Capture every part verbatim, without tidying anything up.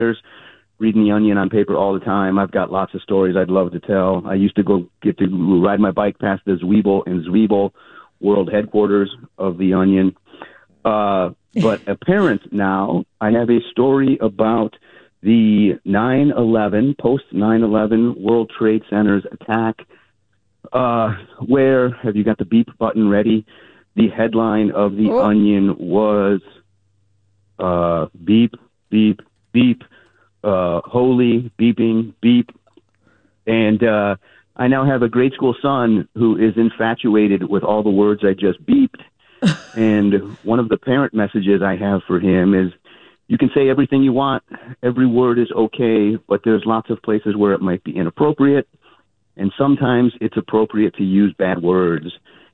reading The Onion on paper all the time. I've got lots of stories I'd love to tell. I used to go get to ride my bike past the Zwiebel and Zwiebel world headquarters of The Onion. Uh, but apparent now, I have a story about the nine eleven, post nine eleven World Trade Center's attack, uh, where, have you got the beep button ready? The headline of The Oh. Onion was uh, beep, beep, beep, uh, holy, beeping, beep. And uh, I now have a grade school son who is infatuated with all the words I just beeped. And one of the parent messages I have for him is, you can say everything you want. Every word is okay, but there's lots of places where it might be inappropriate. And sometimes it's appropriate to use bad words.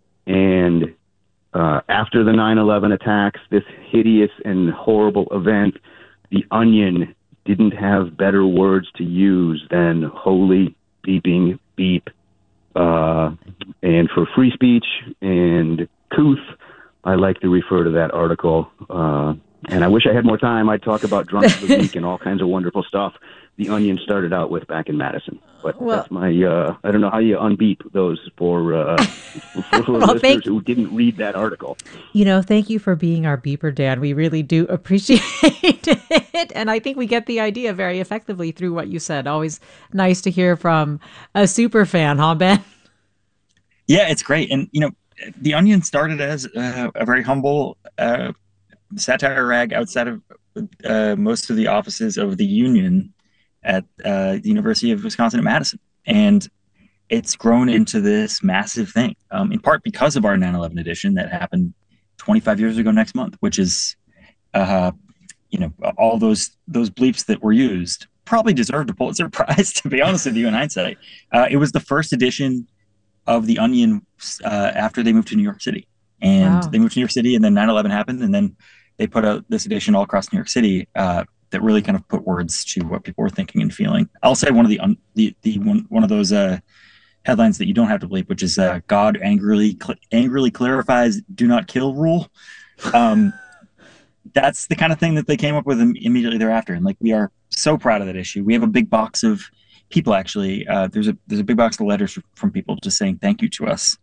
And uh, after the nine eleven attacks, this hideous and horrible event, The Onion didn't have better words to use than holy, beeping, beep. Uh, and for free speech and couth, I like to refer to that article. Uh, and I wish I had more time. I'd talk about drunk of the week and all kinds of wonderful stuff The Onion started out with back in Madison. But Well, that's my, uh, I don't know how you unbeep those for, uh, for well, listeners thank who didn't read that article. you know, thank you for being our beeper, Dan. We really do appreciate it. And I think we get the idea very effectively through what you said. Always nice to hear from a super fan, huh, Ben? Yeah, it's great. And, you know, The Onion started as uh, a very humble uh, satire rag outside of uh, most of the offices of the Union at uh, the University of Wisconsin at Madison. And it's grown into this massive thing, um, in part because of our nine eleven edition that happened twenty-five years ago next month, which is, uh, you know, all those those bleeps that were used probably deserved a Pulitzer Prize, to be honest with you, in hindsight. Uh, it was the first edition of The Onion uh, after they moved to New York City. And Wow. they moved to New York City, and then nine eleven happened, and then they put out this edition all across New York City uh, that really kind of put words to what people were thinking and feeling. I'll say one of the un- the, the one, one of those uh, headlines that you don't have to bleep, which is uh, God angrily cl- angrily clarifies "Do not kill" rule. Um, that's the kind of thing that they came up with im- immediately thereafter, and like we are so proud of that issue. We have a big box of people actually. Uh, there's a there's a big box of letters from people just saying thank you to us.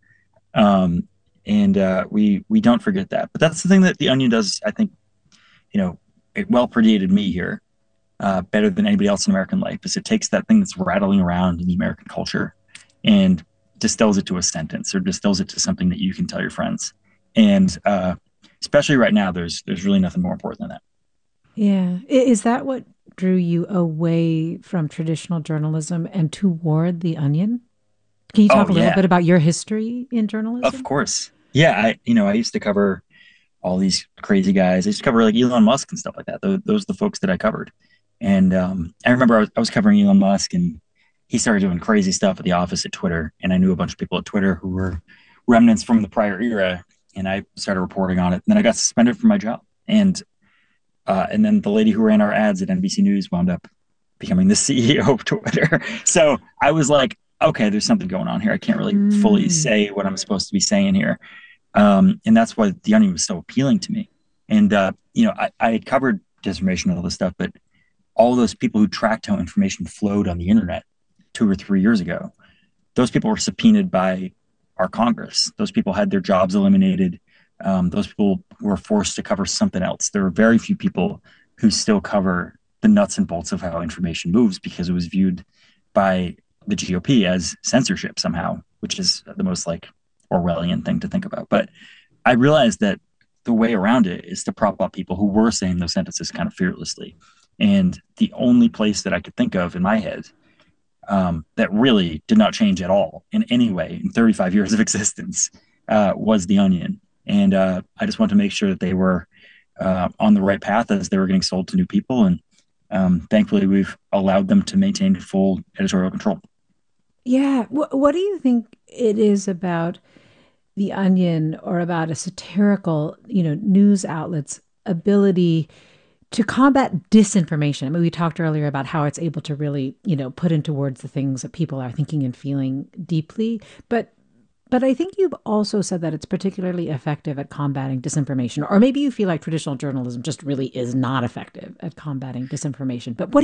Um, and uh, we we don't forget that. But that's the thing that The Onion does. I think, you know, it well predated me here, uh, better than anybody else in American life, is it takes that thing that's rattling around in the American culture and distills it to a sentence or distills it to something that you can tell your friends. And uh, especially right now, there's there's really nothing more important than that. Yeah. I- Is that what drew you away from traditional journalism and toward The Onion? Can you Oh talk a little yeah, bit about your history in of journalism? course. Yeah, I you know I used to cover all these crazy guys. I used to cover like Elon Musk and stuff like that. Those, those are the folks that I covered. And um, I remember I was, I was covering Elon Musk, and he started doing crazy stuff at the office at Twitter. And I knew a bunch of people at Twitter who were remnants from the prior era. And I started reporting on it. And then I got suspended from my job. And uh, and then the lady who ran our ads at N B C News wound up becoming the C E O of Twitter. So I was like, okay, there's something going on here. I can't really fully Mm. say what I'm supposed to be saying here. Um, and that's why The Onion was so appealing to me. And, uh, you know, I, I had covered disinformation and all this stuff, but all those people who tracked how information flowed on the internet two or three years ago, those people were subpoenaed by our Congress. Those people had their jobs eliminated. Um, those people were forced to cover something else. There are very few people who still cover the nuts and bolts of how information moves because it was viewed by the G O P as censorship somehow, which is the most like Orwellian thing to think about. But I realized that the way around it is to prop up people who were saying those sentences kind of fearlessly. And the only place that I could think of in my head um, that really did not change at all in any way in thirty-five years of existence uh, was The Onion. And uh, I just wanted to make sure that they were uh, on the right path as they were getting sold to new people. And um, thankfully, we've allowed them to maintain full editorial control. Yeah. What, what do you think it is about The Onion or about a satirical, you know, news outlet's ability to combat disinformation? I mean, we talked earlier about how it's able to really, you know, put into words the things that people are thinking and feeling deeply. But But I think you've also said that it's particularly effective at combating disinformation, or maybe you feel like traditional journalism just really is not effective at combating disinformation. But what